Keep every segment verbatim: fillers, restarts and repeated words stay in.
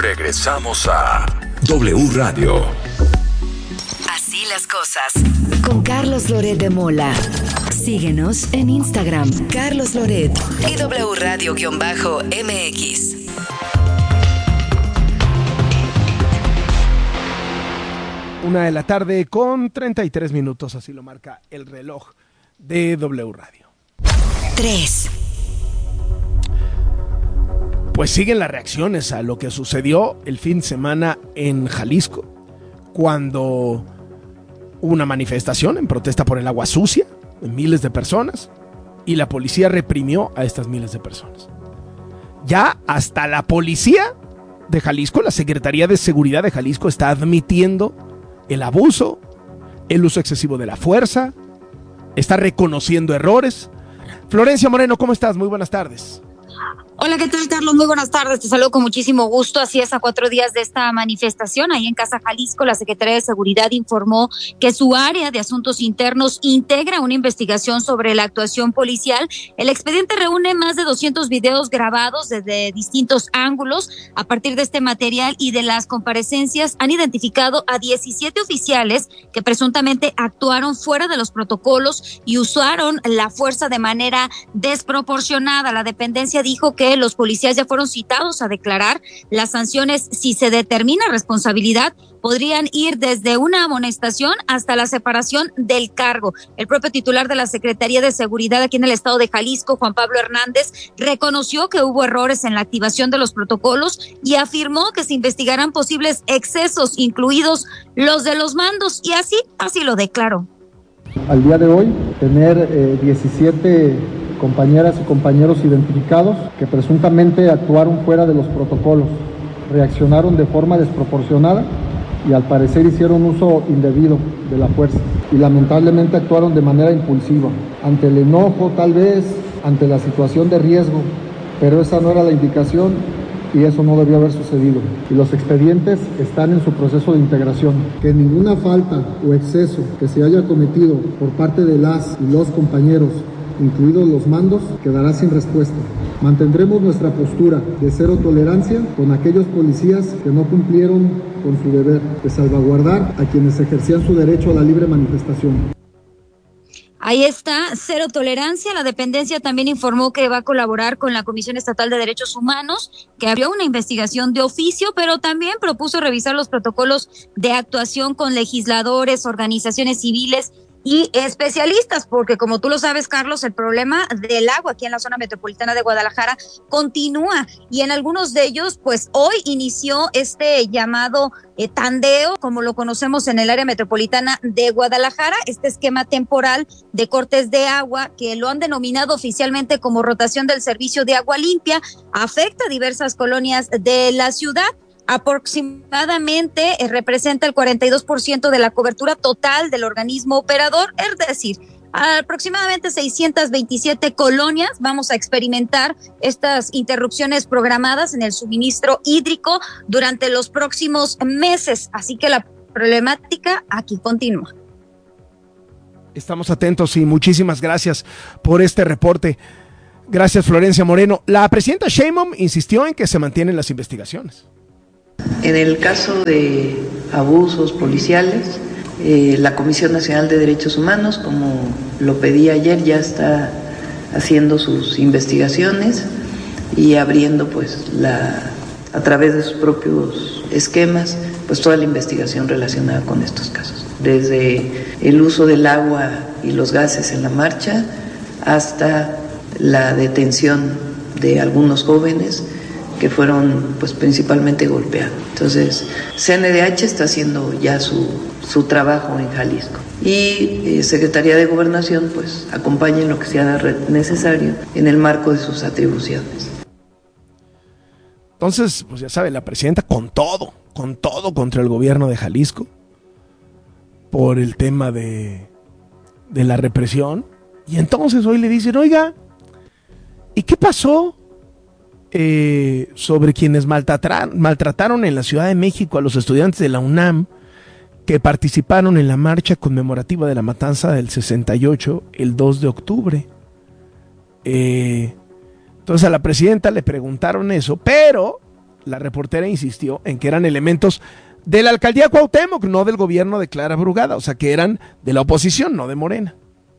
Regresamos a W Radio. Así las cosas. Con Carlos Loret de Mola. Síguenos en Instagram, Carlos Loret y W Radio-M X. Una de la tarde con treinta y tres minutos, así lo marca el reloj de W Radio. tres. Pues siguen las reacciones a lo que sucedió el fin de semana en Jalisco, cuando hubo una manifestación en protesta por el agua sucia de miles de personas y la policía reprimió a estas miles de personas. Ya hasta la policía de Jalisco, la Secretaría de Seguridad de Jalisco, está admitiendo el abuso, el uso excesivo de la fuerza, está reconociendo errores. Florencia Moreno, ¿cómo estás? Muy buenas tardes. Hola, ¿qué tal, Carlos? Muy buenas tardes, te saludo con muchísimo gusto. Así es, a cuatro días de esta manifestación, ahí en Casa Jalisco, la Secretaría de Seguridad informó que su área de asuntos internos integra una investigación sobre la actuación policial. El expediente reúne más de doscientos videos grabados desde distintos ángulos. A partir de este material y de las comparecencias, han identificado a diecisiete oficiales que presuntamente actuaron fuera de los protocolos y usaron la fuerza de manera desproporcionada. La dependencia dijo que los policías ya fueron citados a declarar. Las sanciones, si se determina responsabilidad, podrían ir desde una amonestación hasta la separación del cargo. El propio titular de la Secretaría de Seguridad aquí en el estado de Jalisco, Juan Pablo Hernández, reconoció que hubo errores en la activación de los protocolos y afirmó que se investigarán posibles excesos, incluidos los de los mandos, y así, así lo declaró. Al día de hoy, tener eh, diecisiete compañeras y compañeros identificados que presuntamente actuaron fuera de los protocolos, reaccionaron de forma desproporcionada y al parecer hicieron uso indebido de la fuerza y lamentablemente actuaron de manera impulsiva, ante el enojo tal vez, ante la situación de riesgo, pero esa no era la indicación y eso no debió haber sucedido. Y los expedientes están en su proceso de integración. Que ninguna falta o exceso que se haya cometido por parte de las y los compañeros, incluidos los mandos, quedará sin respuesta. Mantendremos nuestra postura de cero tolerancia con aquellos policías que no cumplieron con su deber de salvaguardar a quienes ejercían su derecho a la libre manifestación. Ahí está, cero tolerancia. La dependencia también informó que va a colaborar con la Comisión Estatal de Derechos Humanos, que abrió una investigación de oficio, pero también propuso revisar los protocolos de actuación con legisladores, organizaciones civiles y especialistas, porque como tú lo sabes, Carlos, el problema del agua aquí en la zona metropolitana de Guadalajara continúa y en algunos de ellos, pues hoy inició este llamado eh, tandeo, como lo conocemos en el área metropolitana de Guadalajara, este esquema temporal de cortes de agua que lo han denominado oficialmente como rotación del servicio de agua limpia, afecta a diversas colonias de la ciudad. Aproximadamente eh, representa el cuarenta y dos por ciento de la cobertura total del organismo operador, es decir, aproximadamente seiscientas veintisiete colonias vamos a experimentar estas interrupciones programadas en el suministro hídrico durante los próximos meses, así que la problemática aquí continúa. Estamos atentos y muchísimas gracias por este reporte. Gracias, Florencia Moreno. La presidenta Sheinbaum insistió en que se mantienen las investigaciones. En el caso de abusos policiales, eh, la Comisión Nacional de Derechos Humanos, como lo pedí ayer, ya está haciendo sus investigaciones y abriendo pues la, a través de sus propios esquemas, pues toda la investigación relacionada con estos casos. Desde el uso del agua y los gases en la marcha hasta la detención de algunos jóvenes que fueron pues principalmente golpeados. Entonces, C N D H está haciendo ya su, su trabajo en Jalisco y eh, Secretaría de Gobernación pues acompaña en lo que sea necesario en el marco de sus atribuciones. Entonces, pues ya sabe, la presidenta con todo, con todo contra el gobierno de Jalisco por el tema de, de la represión, y entonces hoy le dicen, oiga, ¿y qué pasó? Eh, sobre quienes maltrataron, maltrataron en la Ciudad de México a los estudiantes de la UNAM que participaron en la marcha conmemorativa de la matanza del sesenta y ocho el dos de octubre. Eh, entonces a la presidenta le preguntaron eso, pero la reportera insistió en que eran elementos de la alcaldía Cuauhtémoc, no del gobierno de Clara Brugada, o sea que eran de la oposición, no de Morena.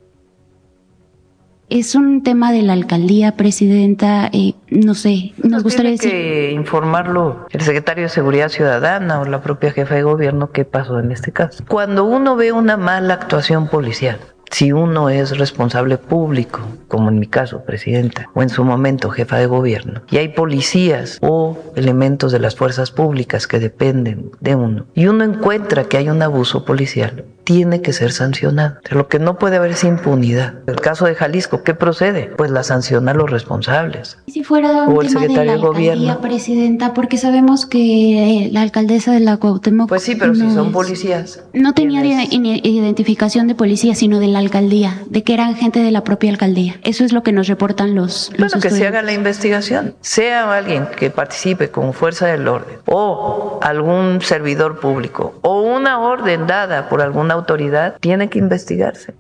Es un tema de la alcaldía, presidenta, eh, no sé, nos gustaría decir... Tiene que informarlo el secretario de Seguridad Ciudadana o la propia jefa de gobierno qué pasó en este caso. Cuando uno ve una mala actuación policial, si uno es responsable público, como en mi caso, presidenta, o en su momento jefa de gobierno, y hay policías o elementos de las fuerzas públicas que dependen de uno, y uno encuentra que hay un abuso policial, tiene que ser sancionado. O sea, lo que no puede haber es impunidad. El caso de Jalisco, ¿qué procede? Pues la sanciona a los responsables. ¿Y si fuera un o el tema secretario de la de alcaldía, gobierno, presidenta? Porque sabemos que la alcaldesa de la Cuauhtémoc... Pues sí, pero no si son es, policías. No tenía ¿Tienes? identificación de policía, sino de la alcaldía, de que eran gente de la propia alcaldía. Eso es lo que nos reportan los, los Bueno, que estudiantes. se haga la investigación. Sea alguien que participe como fuerza del orden, o algún servidor público, o una orden dada por alguna autoridad, tiene que investigarse.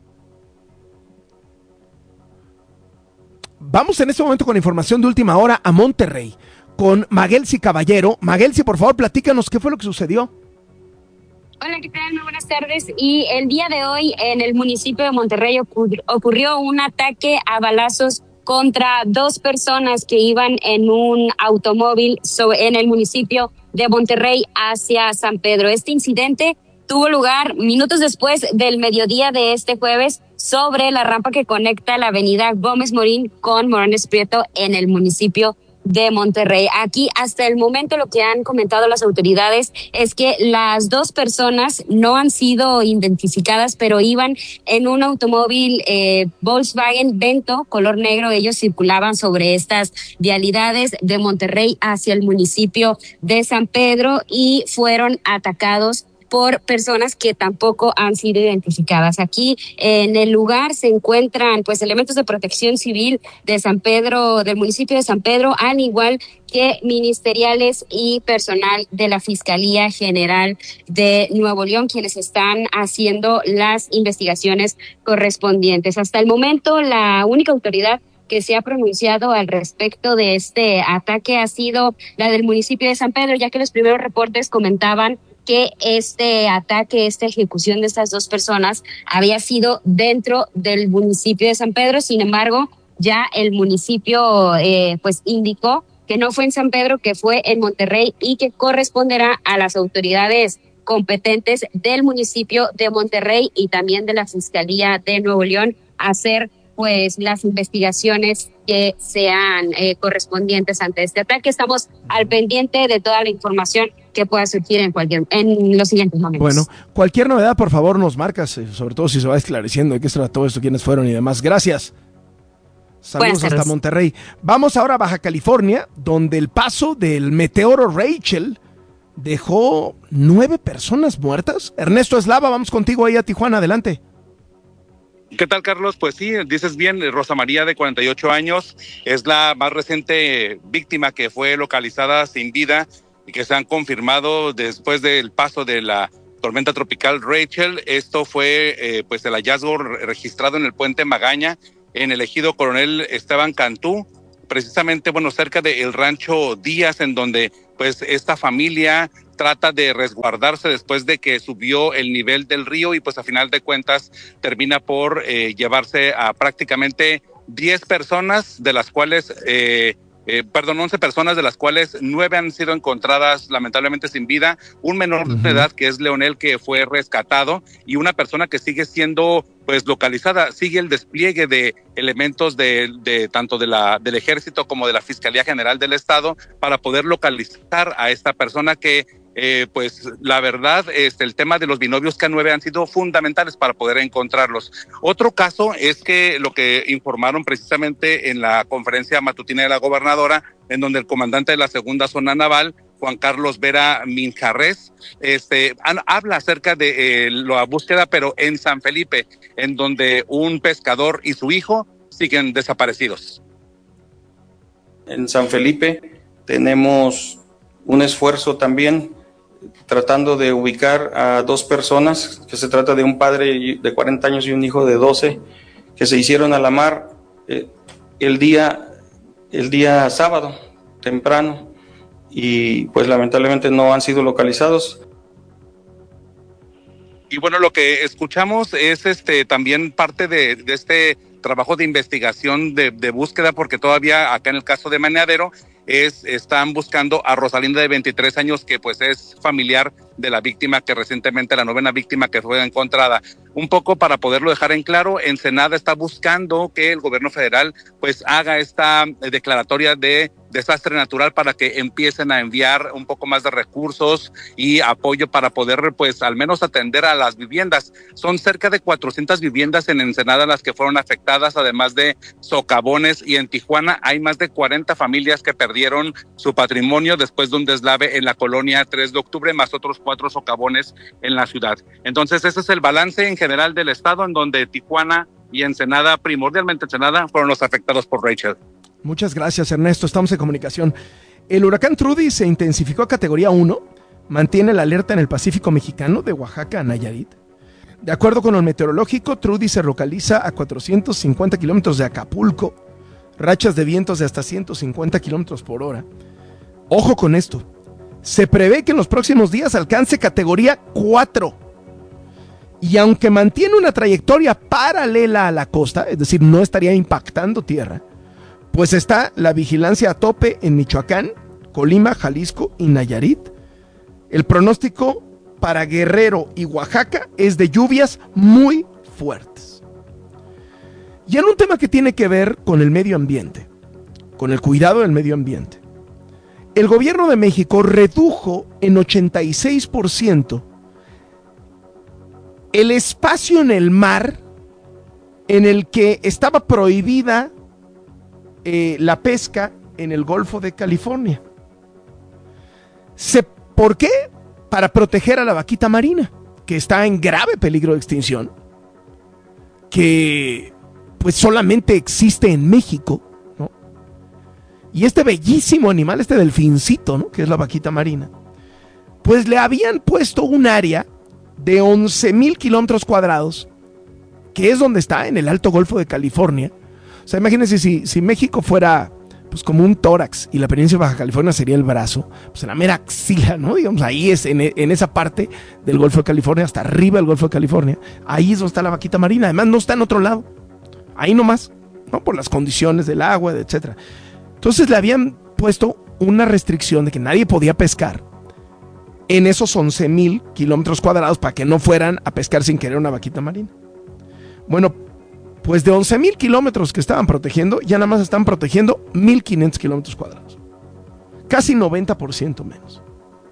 Vamos en este momento con información de última hora a Monterrey, con Maguelsi Caballero. Maguelsi, por favor, platícanos qué fue lo que sucedió. Hola, ¿qué tal? Muy buenas tardes. Y el día de hoy en el municipio de Monterrey ocurrió, ocurrió un ataque a balazos contra dos personas que iban en un automóvil sobre, en el municipio de Monterrey hacia San Pedro. Este incidente tuvo lugar minutos después del mediodía de este jueves sobre la rampa que conecta la avenida Gómez Morín con Morones Prieto en el municipio de Monterrey. Aquí hasta el momento lo que han comentado las autoridades es que las dos personas no han sido identificadas, pero iban en un automóvil eh, Volkswagen Vento color negro. Ellos circulaban sobre estas vialidades de Monterrey hacia el municipio de San Pedro y fueron atacados por personas que tampoco han sido identificadas. Aquí en el lugar se encuentran pues elementos de protección civil de San Pedro, del municipio de San Pedro, al igual que ministeriales y personal de la Fiscalía General de Nuevo León, quienes están haciendo las investigaciones correspondientes. Hasta el momento, la única autoridad que se ha pronunciado al respecto de este ataque ha sido la del municipio de San Pedro, ya que los primeros reportes comentaban que este ataque, esta ejecución de estas dos personas había sido dentro del municipio de San Pedro. Sin embargo, ya el municipio eh, pues indicó que no fue en San Pedro, que fue en Monterrey y que corresponderá a las autoridades competentes del municipio de Monterrey y también de la Fiscalía de Nuevo León hacer pues las investigaciones que sean eh, correspondientes ante este ataque. Estamos al pendiente de toda la información que pueda surgir en cualquier en los siguientes momentos. Bueno, cualquier novedad, por favor, nos marcas, eh, sobre todo si se va esclareciendo de qué se trata todo esto, quiénes fueron y demás. Gracias. Saludos hasta Monterrey. Vamos ahora a Baja California, donde el paso del meteoro Rachel dejó nueve personas muertas. Ernesto Eslava, vamos contigo ahí a Tijuana, adelante. ¿Qué tal, Carlos? Pues sí, dices bien, Rosa María, de cuarenta y ocho años, es la más reciente víctima que fue localizada sin vida y que se han confirmado después del paso de la tormenta tropical Rachel. Esto fue eh, pues el hallazgo registrado en el puente Magaña, en el ejido Coronel Esteban Cantú, precisamente, bueno, cerca del rancho Díaz, en donde pues esta familia trata de resguardarse después de que subió el nivel del río y pues a final de cuentas termina por eh, llevarse a prácticamente diez personas, de las cuales, eh, eh, perdón, once personas, de las cuales nueve han sido encontradas lamentablemente sin vida, un menor uh-huh. de edad que es Leonel, que fue rescatado, y una persona que sigue siendo pues localizada. Sigue el despliegue de elementos de, de tanto de la, del ejército como de la Fiscalía General del Estado para poder localizar a esta persona que Eh, pues la verdad, este, el tema de los binomios K nueve han sido fundamentales para poder encontrarlos. Otro caso es que lo que informaron precisamente en la conferencia matutina de la gobernadora, en donde el comandante de la segunda zona naval, Juan Carlos Vera Minjarres, este, han, habla acerca de eh, la búsqueda, pero en San Felipe, en donde un pescador y su hijo siguen desaparecidos. En San Felipe tenemos un esfuerzo también tratando de ubicar a dos personas, que se trata de un padre de cuarenta años y un hijo de doce, que se hicieron a la mar eh, el día, el día sábado, temprano, y pues lamentablemente no han sido localizados. Y bueno, lo que escuchamos es este también parte de, de este trabajo de investigación, de, de búsqueda, porque todavía acá en el caso de Meneadero es, están buscando a Rosalinda de veintitrés años, que pues es familiar de la víctima, que recientemente la novena víctima que fue encontrada. Un poco para poderlo dejar en claro, Ensenada está buscando que el gobierno federal pues haga esta declaratoria de desastre natural para que empiecen a enviar un poco más de recursos y apoyo para poder pues al menos atender a las viviendas. Son cerca de cuatrocientas viviendas en Ensenada las que fueron afectadas, además de socavones, y en Tijuana hay más de cuarenta familias que perdieron su patrimonio después de un deslave en la colonia tres de octubre, más otros cuatro socavones en la ciudad. Entonces ese es el balance en general del estado, en donde Tijuana y Ensenada, primordialmente Ensenada, fueron los afectados por Rachel. Muchas gracias, Ernesto. Estamos en comunicación. El huracán Trudy se intensificó a categoría uno, mantiene la alerta en el Pacífico mexicano de Oaxaca a Nayarit. De acuerdo con el meteorológico, Trudy se localiza a cuatrocientos cincuenta kilómetros de Acapulco, rachas de vientos de hasta ciento cincuenta kilómetros por hora. Ojo con esto, se prevé que en los próximos días alcance categoría cuatro. Y aunque mantiene una trayectoria paralela a la costa, es decir, no estaría impactando tierra, pues está la vigilancia a tope en Michoacán, Colima, Jalisco y Nayarit. El pronóstico para Guerrero y Oaxaca es de lluvias muy fuertes. Y en un tema que tiene que ver con el medio ambiente, con el cuidado del medio ambiente, el gobierno de México redujo en ochenta y seis por ciento el espacio en el mar en el que estaba prohibida eh, la pesca en el Golfo de California. Se, ¿Por qué? Para proteger a la vaquita marina, que está en grave peligro de extinción, que pues solamente existe en México, ¿no? Y este bellísimo animal, este delfincito, ¿no?, que es la vaquita marina, pues le habían puesto un área de once mil kilómetros cuadrados, que es donde está, en el Alto Golfo de California. O sea, imagínense si, si México fuera pues como un tórax y la península de Baja California sería el brazo, pues en la mera axila, ¿no? Digamos, ahí es, en, en esa parte del Golfo de California, hasta arriba del Golfo de California, ahí es donde está la vaquita marina. Además, no está en otro lado, ahí nomás, ¿no? Por las condiciones del agua, etcétera. Entonces le habían puesto una restricción de que nadie podía pescar en esos once mil kilómetros cuadrados para que no fueran a pescar sin querer una vaquita marina. Bueno, pues de once mil kilómetros que estaban protegiendo, ya nada más están protegiendo mil quinientos kilómetros cuadrados. Casi noventa por ciento menos.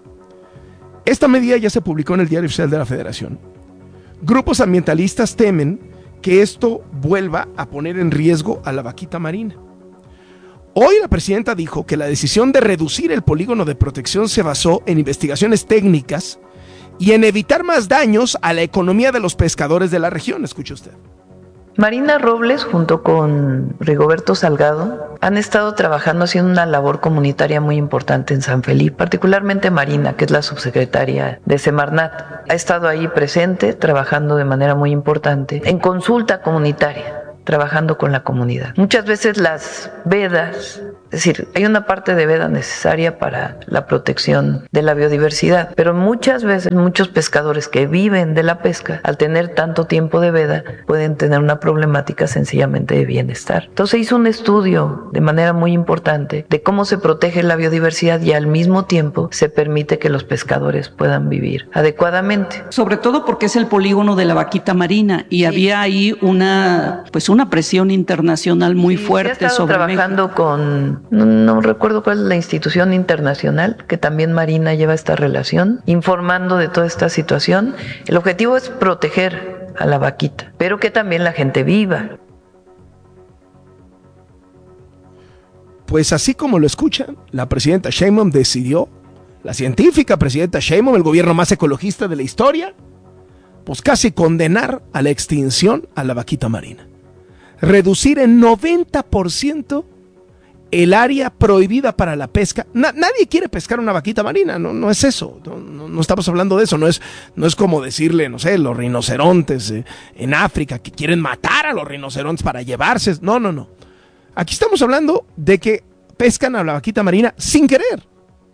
Esta medida ya se publicó en el Diario Oficial de la Federación. Grupos ambientalistas temen que esto vuelva a poner en riesgo a la vaquita marina. Hoy la presidenta dijo que la decisión de reducir el polígono de protección se basó en investigaciones técnicas y en evitar más daños a la economía de los pescadores de la región. Escuche usted. Marina Robles, junto con Rigoberto Salgado, han estado trabajando haciendo una labor comunitaria muy importante en San Felipe, particularmente Marina, que es la subsecretaria de Semarnat. Ha estado ahí presente, trabajando de manera muy importante en consulta comunitaria, trabajando con la comunidad. Muchas veces las vedas, es decir, hay una parte de veda necesaria para la protección de la biodiversidad, pero muchas veces muchos pescadores que viven de la pesca, al tener tanto tiempo de veda, pueden tener una problemática sencillamente de bienestar. Entonces hizo un estudio de manera muy importante de cómo se protege la biodiversidad y al mismo tiempo se permite que los pescadores puedan vivir adecuadamente. Sobre todo porque es el polígono de la vaquita marina y sí. Había ahí una, pues una presión internacional muy sí, fuerte se ha estado sobre trabajando México. con No, no recuerdo cuál es la institución internacional que también Marina lleva esta relación, informando de toda esta situación. El objetivo es proteger a la vaquita, pero que también la gente viva. Pues así como lo escuchan, la presidenta Sheinbaum decidió, la científica presidenta Sheinbaum, el gobierno más ecologista de la historia, pues casi condenar a la extinción a la vaquita marina. Reducir en noventa por ciento el área prohibida para la pesca. Na, nadie quiere pescar una vaquita marina, no, no es eso, no, no, no estamos hablando de eso, no es, no es como decirle, no sé, los rinocerontes eh, en África que quieren matar a los rinocerontes para llevarse, no, no, no. Aquí estamos hablando de que pescan a la vaquita marina sin querer,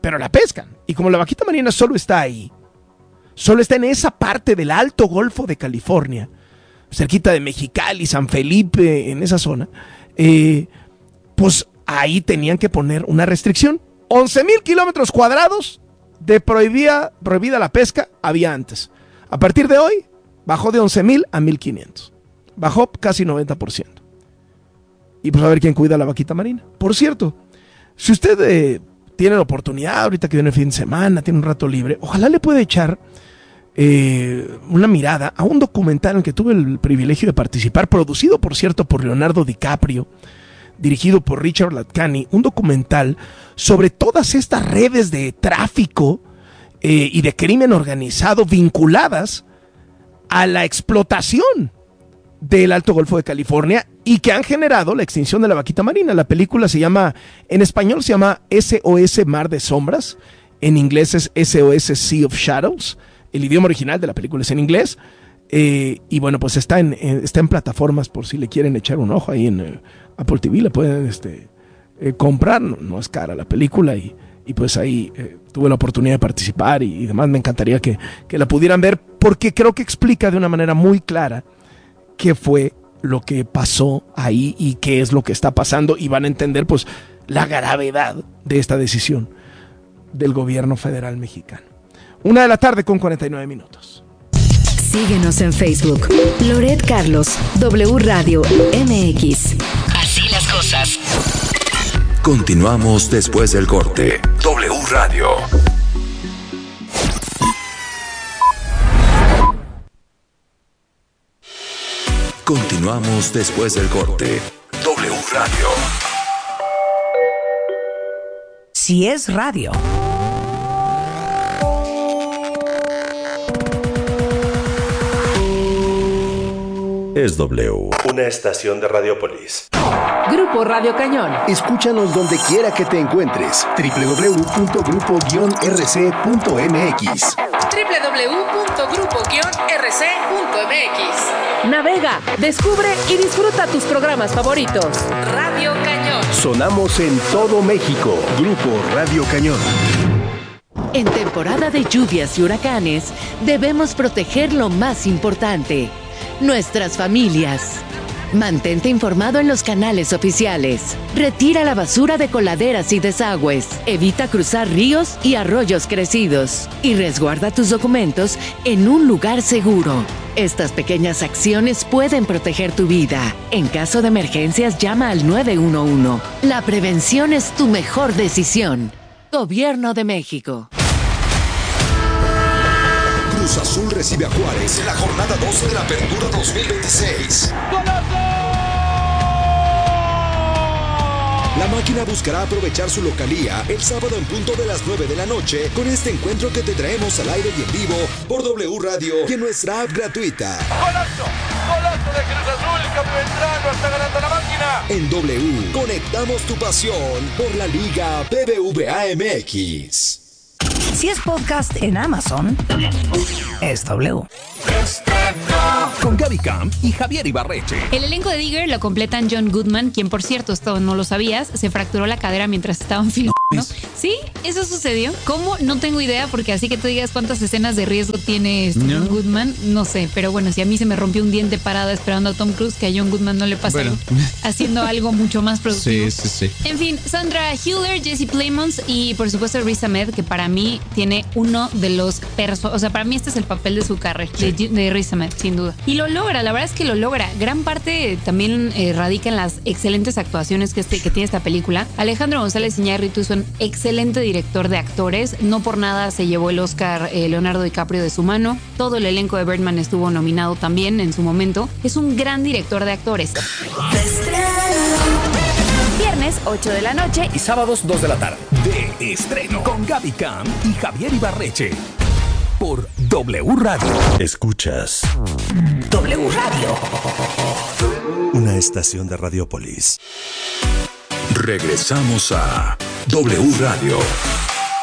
pero la pescan. Y como la vaquita marina solo está ahí, solo está en esa parte del Alto Golfo de California, cerquita de Mexicali, San Felipe, en esa zona, eh, pues ahí tenían que poner una restricción. once mil kilómetros cuadrados de prohibida, prohibida la pesca había antes. A partir de hoy, bajó de once mil a mil quinientos. Bajó casi noventa por ciento. Y pues a ver quién cuida la vaquita marina. Por cierto, si usted eh, tiene la oportunidad, ahorita que viene el fin de semana, tiene un rato libre, ojalá le pueda echar eh, una mirada a un documental en el que tuve el privilegio de participar, producido, por cierto, por Leonardo DiCaprio, dirigido por Richard Latcani, un documental sobre todas estas redes de tráfico eh, y de crimen organizado vinculadas a la explotación del Alto Golfo de California y que han generado la extinción de la vaquita marina. La película se llama, en español se llama S O S Mar de Sombras, en inglés es S O S Sea of Shadows, el idioma original de la película es en inglés, eh, y bueno, pues está en, en, está en plataformas por si le quieren echar un ojo ahí en eh, Apple T V, la pueden este, eh, comprar, no, no es cara la película, y, y pues ahí eh, tuve la oportunidad de participar y, y demás, me encantaría que, que la pudieran ver, porque creo que explica de una manera muy clara qué fue lo que pasó ahí y qué es lo que está pasando, y van a entender pues la gravedad de esta decisión del gobierno federal mexicano. Una de la tarde con cuarenta y nueve minutos. Síguenos en Facebook, Loret Carlos, W Radio M X. Así las cosas. Continuamos después del corte. W Radio. Continuamos después del corte. W Radio. Si es radio. Es W. Una estación de Radiopolis. Grupo Radio Cañón. Escúchanos donde quiera que te encuentres. doble u doble u doble u punto grupo guion r c punto m x. doble u doble u doble u punto grupo guion r c punto m x. Navega, descubre y disfruta tus programas favoritos. Radio Cañón. Sonamos en todo México. Grupo Radio Cañón. En temporada de lluvias y huracanes, debemos proteger lo más importante: nuestras familias. Mantente informado en los canales oficiales. Retira la basura de coladeras y desagües. Evita cruzar ríos y arroyos crecidos. Y resguarda tus documentos en un lugar seguro. Estas pequeñas acciones pueden proteger tu vida. En caso de emergencias, llama al nueve uno uno. La prevención es tu mejor decisión. Gobierno de México. Cruz Azul recibe a Juárez en la jornada doce de la Apertura dos mil veintiséis. La máquina buscará aprovechar su localía el sábado en punto de las nueve de la noche con este encuentro que te traemos al aire y en vivo por W Radio y en nuestra app gratuita. ¡Golazo! ¡Golazo de Cruz Azul! ¡Cambio entrando! ¡Está ganando la máquina! En W, conectamos tu pasión por la Liga B B V A M X. Si es podcast en Amazon, es W. Con Gaby Camp y Javier Ibarreche. El elenco de Digger lo completan John Goodman, quien, por cierto, esto no lo sabías, se fracturó la cadera mientras estaban filmando. ¿Sí? ¿Eso sucedió? ¿Cómo? No tengo idea, porque así que tú digas cuántas escenas de riesgo tiene este no. John Goodman, no sé. Pero bueno, si a mí se me rompió un diente parada esperando a Tom Cruise, que a John Goodman no le pasa bueno. algo, haciendo algo mucho más productivo. Sí, sí, sí. En fin, Sandra Hüller, Jesse Plemons y, por supuesto, Riz Ahmed, que para mí tiene uno de los persos... O sea, para mí este es el papel de su carrera, sí. de, de Riz Ahmed, sin duda. Y lo logra, la verdad es que lo logra. Gran parte también eh, radica en las excelentes actuaciones que, este, que tiene esta película. Alejandro González Iñárritu es un excelente director de actores. No por nada se llevó el Oscar eh, Leonardo DiCaprio de su mano. Todo el elenco de Birdman estuvo nominado también en su momento. Es un gran director de actores. Viernes, ocho de la noche. Y sábados, dos de la tarde. De estreno. Con Gaby Camp y Javier Ibarreche. Por W Radio. Escuchas W Radio. Una estación de Radiopolis. Regresamos a W Radio.